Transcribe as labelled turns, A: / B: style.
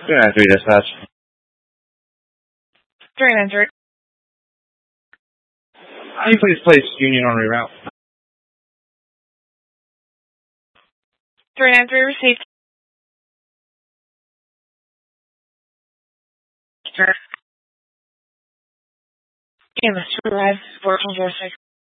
A: 393 dispatch.
B: 393.
A: How do you please place Union on reroute?
B: 393 received. Sir. EMS 2 arrived, 1406.